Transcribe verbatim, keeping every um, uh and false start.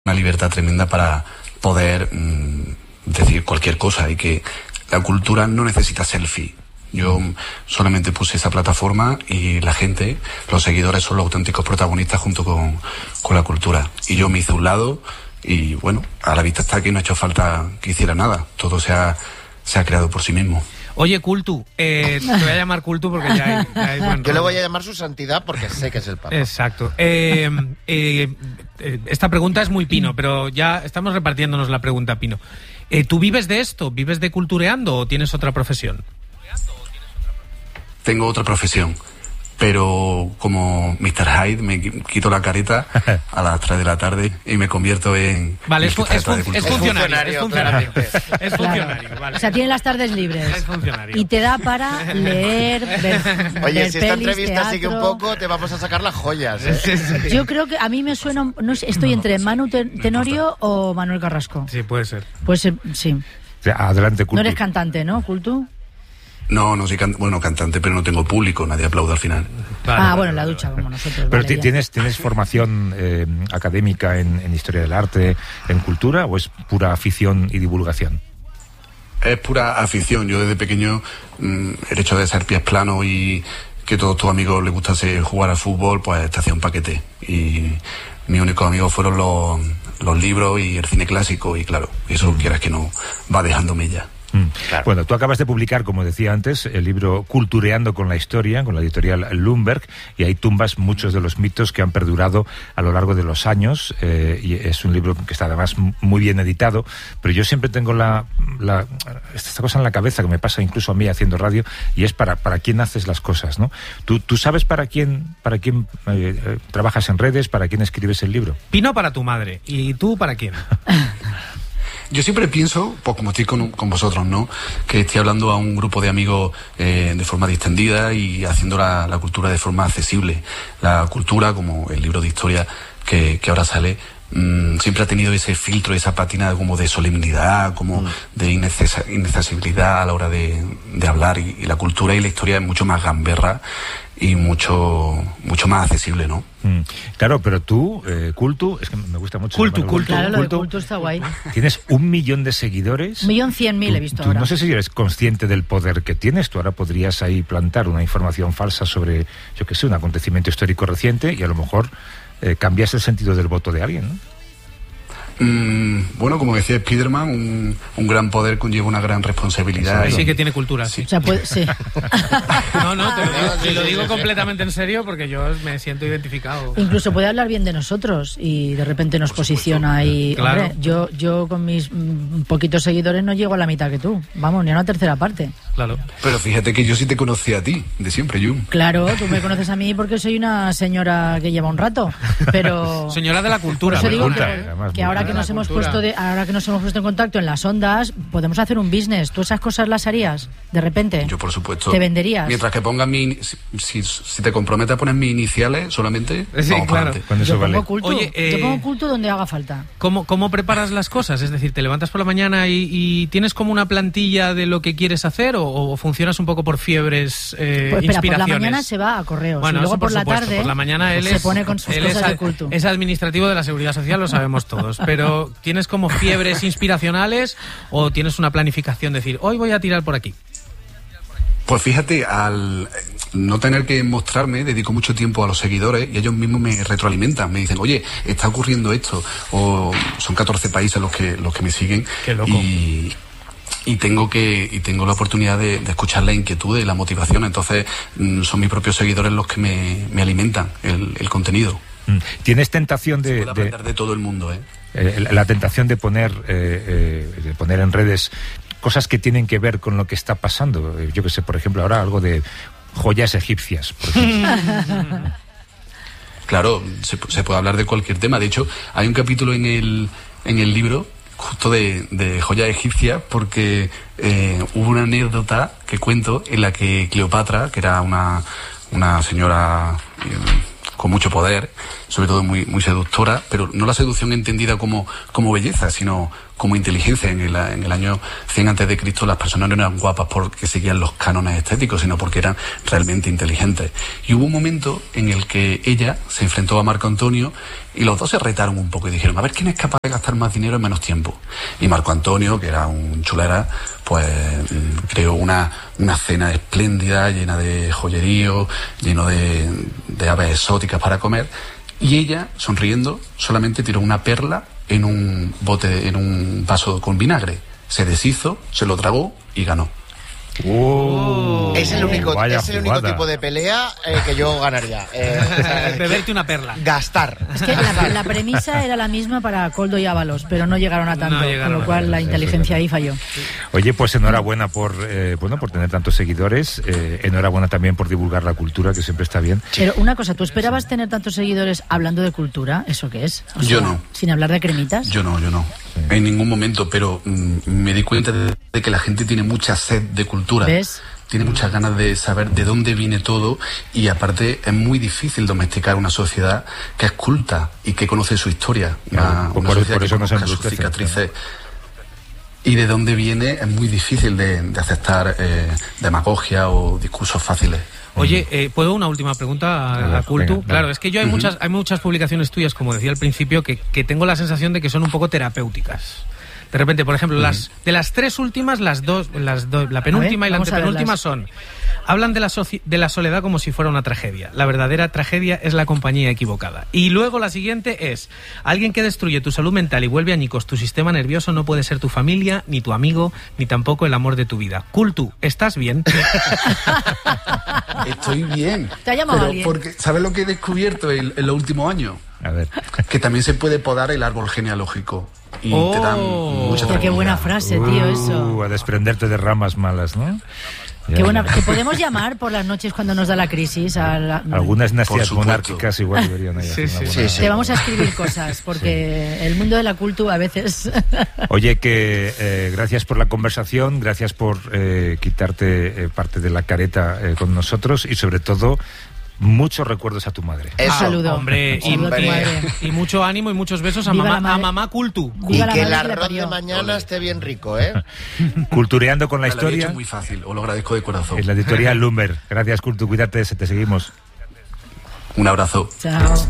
una libertad tremenda para poder mmm, decir cualquier cosa, y que la cultura no necesita selfie. Yo solamente puse esa plataforma y la gente, los seguidores, son los auténticos protagonistas junto con, con la cultura. Y yo me hice un lado y, bueno, a la vista está que no ha hecho falta que hiciera nada. Todo se ha, se ha creado por sí mismo. Oye, Cultu, eh, te voy a llamar Cultu porque ya hay, ya hay buen Yo le voy a llamar su santidad porque sé que es el Papa. Exacto. Eh, eh, eh, esta pregunta es muy Pino, pero ya estamos repartiéndonos la pregunta, Pino. Eh, ¿Tú vives de esto? ¿Vives de cultureando o tienes otra profesión? Tengo otra profesión, pero como mister Hyde me quito la careta a las tres de la tarde y me convierto en... Vale, es, fu es, fun es funcionario, es funcionario. Es funcionario, claro. Vale. O sea, tiene las tardes libres. Es funcionario. Y te da para leer, ver, Oye, ver si esta pelis, entrevista teatro. sigue un poco, te vamos a sacar las joyas, ¿eh? Sí, sí. Yo creo que a mí me suena... No sé, estoy entre Manu Tenorio o Manuel Carrasco. Sí, puede ser. Pues sí. Adelante, Cultu. No eres cantante, ¿no, Cultu? No, no soy can bueno, cantante, pero no tengo público, nadie aplaude al final. Vale, ah, vale, bueno, en la vale, ducha, vale. como nosotros. Pero vale, ¿tienes, ¿tienes formación eh, académica en, en historia del arte, en cultura, o es pura afición y divulgación? Es pura afición. Yo desde pequeño, mmm, el hecho de ser pies planos y que todos tus amigos les gustase jugar al fútbol, pues te hacía un paquete. Y mis únicos amigos fueron los, los libros y el cine clásico, y claro, eso, quieras que no, va dejándome ya. Mm. Claro. Bueno, tú acabas de publicar, como decía antes, el libro Cultureando con la Historia, con la editorial Lundberg, y ahí tumbas muchos de los mitos que han perdurado a lo largo de los años, eh, y es un libro que está además muy bien editado, pero yo siempre tengo la, la esta cosa en la cabeza que me pasa incluso a mí haciendo radio, y es para, para quién haces las cosas, ¿no? ¿Tú, tú sabes para quién, para quién eh, eh, trabajas en redes, para quién escribes el libro? Pino para tu madre, ¿y tú para quién? Yo siempre pienso, pues como estoy con, con vosotros, ¿no?, que estoy hablando a un grupo de amigos eh, de forma distendida y haciendo la, la cultura de forma accesible. La cultura, como el libro de historia que, que ahora sale, mmm, siempre ha tenido ese filtro, esa patina como de solemnidad, como mm. de inaccesa inaccesibilidad a la hora de, de hablar, y, y la cultura y la historia es mucho más gamberra y mucho mucho más accesible, ¿no? Mm, claro, pero tú, eh, Cultu, es que me gusta mucho. Cultu, Cultu. Claro, lo de Cultu, Cultu está guay. Tienes un millón de seguidores. Un millón cien mil tú, he visto tú, ahora. No sé si eres consciente del poder que tienes. Tú ahora podrías ahí plantar una información falsa sobre, yo qué sé, un acontecimiento histórico reciente, y a lo mejor eh, cambias el sentido del voto de alguien, ¿no? Mm, bueno, como decía Spiderman, un, un gran poder conlleva una gran responsabilidad. Sí, y... sí que tiene cultura, sí. O sea, puede, sí. No, no, te lo digo, te lo digo completamente en serio porque yo me siento identificado. Incluso puede hablar bien de nosotros y de repente nos posiciona y... Claro. Hombre, yo, yo con mis mm, poquitos seguidores no llego a la mitad que tú. Vamos, ni a una tercera parte. Claro. Pero fíjate que yo sí te conocí a ti, de siempre, Jun. Claro, tú me conoces a mí porque soy una señora que lleva un rato, pero... Señora de la cultura. Por eso digo perdona, que, ¿eh? además, que ahora que nos hemos cultura. puesto de, ahora que nos hemos puesto en contacto en las ondas, podemos hacer un business. ¿Tú esas cosas las harías de repente? Yo, por supuesto. ¿Te venderías? Mientras que pongas mi... Si, si, si te comprometes a poner mis iniciales solamente, Sí, vamos claro. para adelante. Cuando eso Yo vale. pongo culto, Oye, eh, yo pongo culto donde haga falta. ¿Cómo, ¿Cómo preparas las cosas? Es decir, ¿te levantas por la mañana y, y tienes como una plantilla de lo que quieres hacer o, o funcionas un poco por fiebres, eh, Pues espera, inspiraciones? por la mañana se va a correos Bueno, y luego eso por, por la supuesto, tarde por la mañana él se es, pone con sus él cosas es, de culto. es administrativo de la Seguridad Social, lo sabemos todos, pero ¿tienes como fiebres inspiracionales o tienes una planificación de decir, hoy voy a tirar por aquí? Pues fíjate, al no tener que mostrarme, dedico mucho tiempo a los seguidores y ellos mismos me retroalimentan, me dicen, oye, está ocurriendo esto, o son catorce países los que los que me siguen. Qué loco. y y tengo que y tengo la oportunidad de, de escuchar la inquietud y la motivación, entonces mm, son mis propios seguidores los que me, me alimentan el, el contenido. Mm. ¿Tienes tentación de, Se puede aprender de, de todo el mundo, eh? eh, la tentación de poner eh, eh, de poner en redes cosas que tienen que ver con lo que está pasando? Eh, yo que sé, por ejemplo, ahora algo de joyas egipcias, por ejemplo. Claro, se, se puede hablar de cualquier tema. De hecho, hay un capítulo en el en el libro justo de, de joyas egipcias, porque eh, hubo una anécdota que cuento en la que Cleopatra, que era una, una señora eh, con mucho poder, sobre todo muy, muy seductora, pero no la seducción entendida como, como belleza, sino como inteligencia. En el, en el año cien antes de Cristo las personas no eran guapas porque seguían los cánones estéticos, sino porque eran realmente inteligentes. Y hubo un momento en el que ella se enfrentó a Marco Antonio Y los dos se retaron un poco y dijeron, a ver quién es capaz de gastar más dinero en menos tiempo. Y Marco Antonio, que era un chulera, pues creó una, una cena espléndida, llena de joyerío, lleno de, de aves exóticas para comer. Y ella, sonriendo, solamente tiró una perla en un bote, en un vaso con vinagre. Se deshizo, se lo tragó y ganó. Oh, es el único, vaya es el único jugada. tipo de pelea eh, que yo ganaría. Eh, o sea, Beberte una perla. Gastar. Es que la, la premisa era la misma para Coldo y Ábalos, pero no llegaron a tanto, No llegaron con lo a cual tanto, la sí, inteligencia ahí falló. Oye, pues enhorabuena por eh, bueno por tener tantos seguidores, eh, enhorabuena también por divulgar la cultura, que siempre está bien. Pero una cosa, ¿tú esperabas tener tantos seguidores hablando de cultura? ¿Eso qué es? O Yo sea, no. Sin hablar de cremitas. Yo no, yo no. En ningún momento, pero mm, me di cuenta de, de que la gente tiene mucha sed de cultura. ¿Ves? Tiene muchas ganas de saber de dónde viene todo y aparte es muy difícil domesticar una sociedad que es culta y que conoce su historia. Una, Claro, una por- sociedad por que eso nos conozca sus embrutece, cicatrices. Y de dónde viene es muy difícil de, de aceptar eh, demagogia o discursos fáciles. Oye, eh, ¿puedo una última pregunta a, a Cultu? Venga, Claro, dale. es que yo hay muchas hay muchas publicaciones tuyas, como decía al principio, que, que tengo la sensación de que son un poco terapéuticas. De repente, por ejemplo, las de las tres últimas, las dos, las dos, la penúltima ver, y la vamos a antepenúltima verlas. son, hablan de la, soci- de la soledad como si fuera una tragedia. La verdadera tragedia es la compañía equivocada. Y luego la siguiente es, alguien que destruye tu salud mental y vuelve añicos tu sistema nervioso no puede ser tu familia, ni tu amigo, ni tampoco el amor de tu vida. Cultu, ¿estás bien? Estoy bien. ¿Te ha llamado pero alguien? porque, ¿sabes lo que he descubierto en, en los últimos años? A ver. Que también se puede podar el árbol genealógico. Y Oh. te dan mucha Hostia, qué buena tranquilidad. frase, tío, eso. Uh, a desprenderte de ramas malas, ¿no? Ya, Qué buena. ya. ¿Te podemos llamar por las noches cuando nos da la crisis? A la- Algunas Por dinastías supuesto. monárquicas igual deberían haber Sí, una sí, buena- sí, sí. Te vamos a escribir cosas, porque el mundo de la cultura a veces... Oye, que eh, gracias por la conversación, gracias por eh, quitarte eh, parte de la careta eh, con nosotros y sobre todo muchos recuerdos a tu madre. Eso. Un saludo. Hombre, y, Saludo a tu y- madre. y mucho ánimo y muchos besos a Viva la mamá, a madre. mamá Cultu. Y Viva la que madre el que le arroz parió. de mañana esté bien rico, ¿eh? Cultureando con la Me lo había historia hecho muy fácil, os lo agradezco de corazón. es la editorial Lumber. Gracias, Cultu, cuídate, se te seguimos. Un abrazo. Chao.